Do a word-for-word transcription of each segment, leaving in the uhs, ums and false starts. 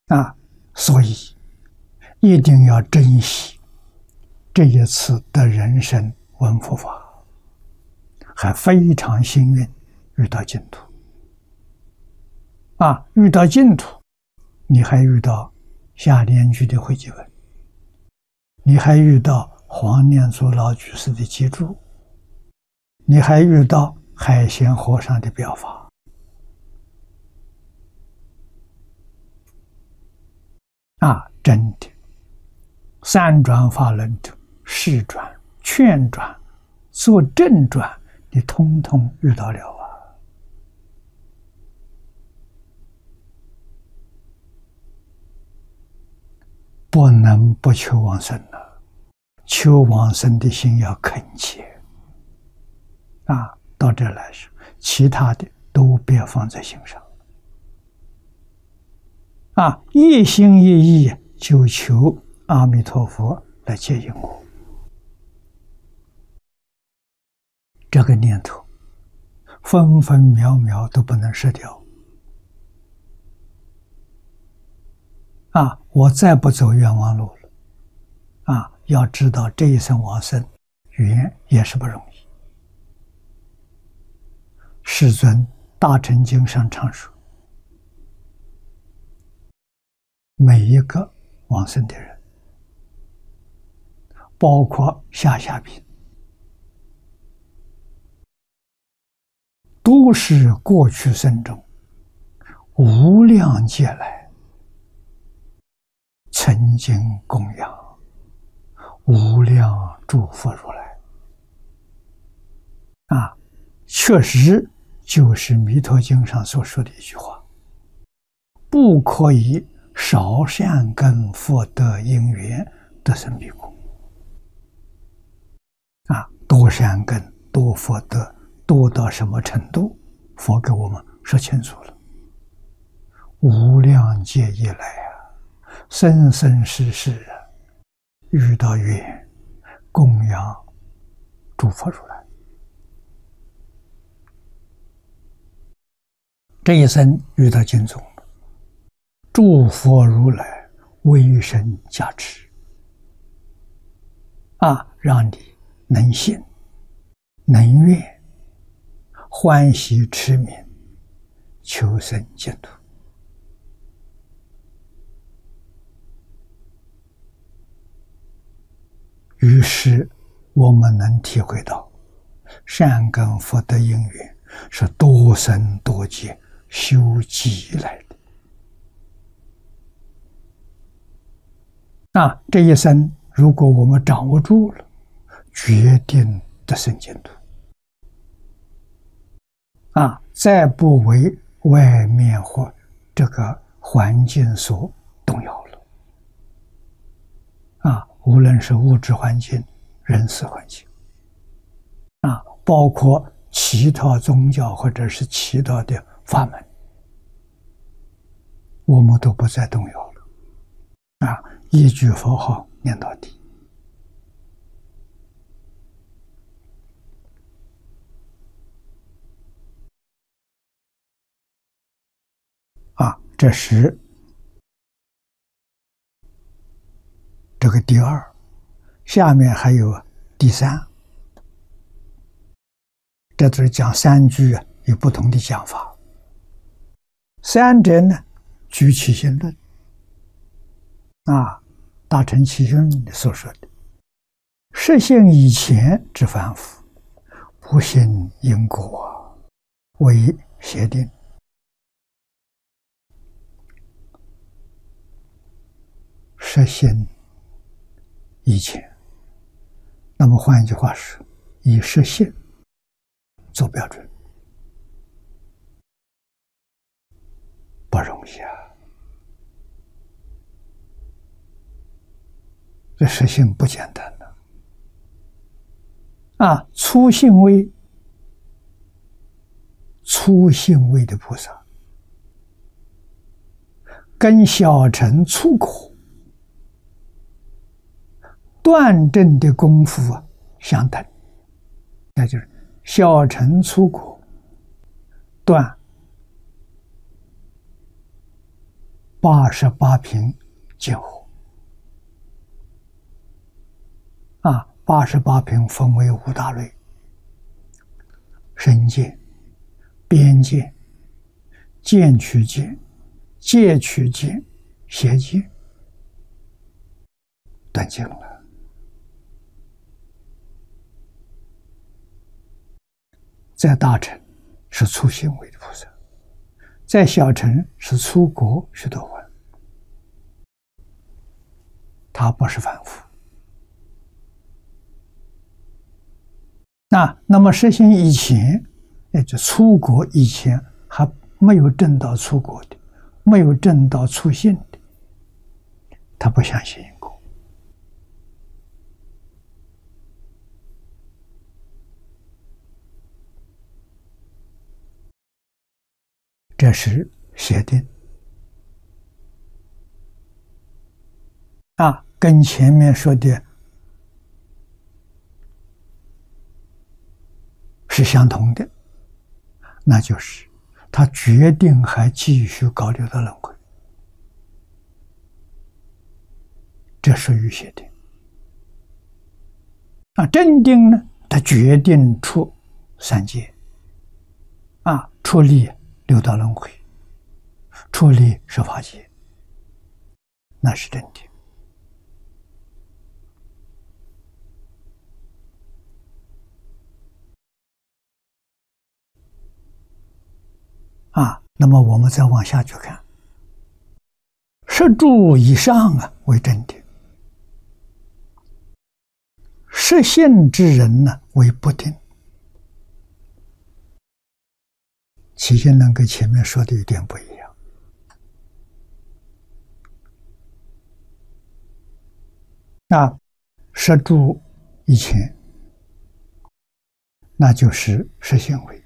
啊，所以一定要珍惜这一次的人生闻佛法，还非常幸运遇到净土。啊，遇到净土，你还遇到下莲居的汇集文，你还遇到黄念祖老居士的集注，你还遇到海贤和尚的表法。啊，真的，三转法轮的示转、劝转、做正转，你通通遇到了啊！不能不求往生了，求往生的心要恳切啊！到这来说，其他的都别放在心上啊！一心一意就求阿弥陀佛来接引我，这个念头分分秒秒都不能失掉啊！我再不走冤枉路了啊！要知道这一生往生缘也是不容易。世尊大乘经上常说，每一个往生的人，包括下下品，都是过去生中无量劫来曾经供养无量诸佛如来啊，确实就是弥陀经上所说的一句话：不可以少善根福德因缘得生彼国啊，多善根多福德多到什么程度？佛给我们说清楚了。无量劫以来啊，生生世世啊，遇到缘供养诸佛如来，这一生遇到净宗，诸佛如来威神加持啊，让你能信能愿，欢喜持名，求生净土。于是我们能体会到善根福德因缘是多生多劫修积来的。那这一生如果我们掌握住了，决定得生净土啊，再不为外面或这个环境所动摇了啊，无论是物质环境、人事环境啊，包括其他宗教或者是其他的法门，我们都不再动摇了啊，一句佛号念到底啊，这是这个第二，下面还有第三，这就是讲三句啊，有不同的讲法。三者呢，举起心论啊，大乘起心论所说的，实性以前之凡夫，不信因果，为邪定。实性以前，那么换一句话说，以实性做标准，不容易啊！这实性不简单的啊！粗性位，粗性位的菩萨，跟小乘粗果断证的功夫啊相等，那就是小乘粗果断八十八品见火。啊，八十八品分为五大类：身见、边见、见取见、戒取见、邪见。断尽了。在大乘是粗行为的菩萨，在小乘是粗果须多洹，他不是凡夫。那那么实行以前，也就粗果以前还没有证到粗果的，没有证到粗性的，他不相信因果。这是邪定啊，跟前面说的是相同的，那就是他决定还继续搞六道轮回，这属于邪定。啊，正定呢，他决定出三界，啊，出离六道轮回，出离十法界，那是正定。啊，那么我们再往下去看，十住以上啊为正定，十信之人呢为不定。起信论跟前面说的有点不一样。那十住以前，那就是十信位。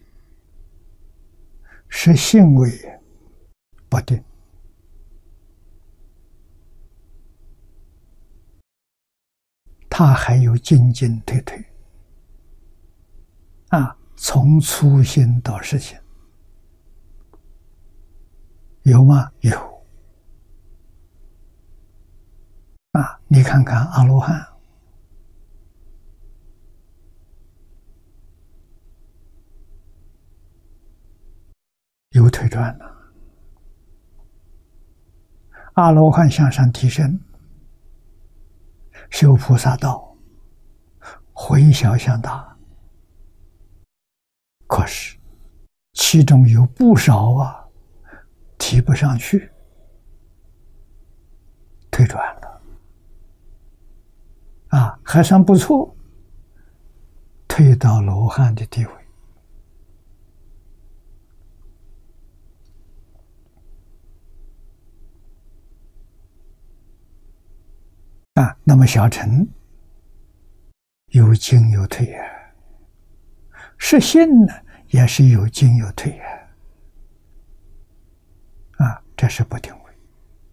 十信位不定，他还有进进退退，啊，从粗心到实心，有吗？有。啊，你看看阿罗汉，有退转了。阿罗汉向上提升，修菩萨道，回小向大，可是其中有不少啊提不上去，退转了。啊，还算不错，退到罗汉的地位。啊，那么小乘有进有退啊，实信呢也是有进有退啊，啊，这是不定位。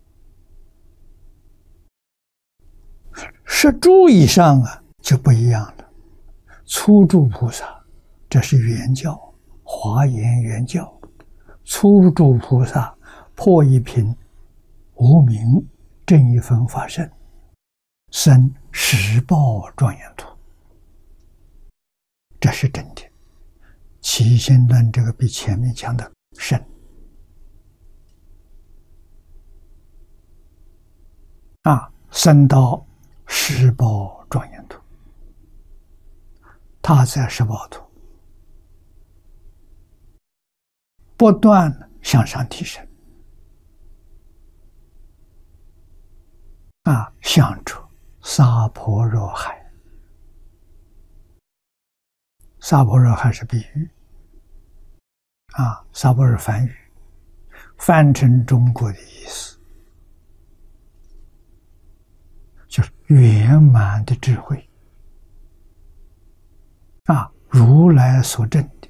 十住以上啊就不一样了，初住菩萨，这是原教，华严原教，初住菩萨破一品无明正一分法身，生十报庄严土，这是真的。起信论这个比前面讲的深啊，升到十报庄严土，他在十报土不断向上提升啊，向着娑婆若海。娑婆若海是比喻啊，娑婆是梵语，翻成中国的意思就是圆满的智慧啊，如来所证的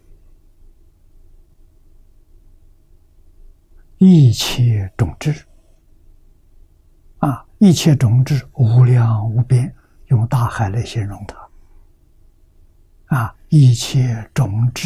一切种智啊，一切种智无量无边，用大海来形容它啊，一切种智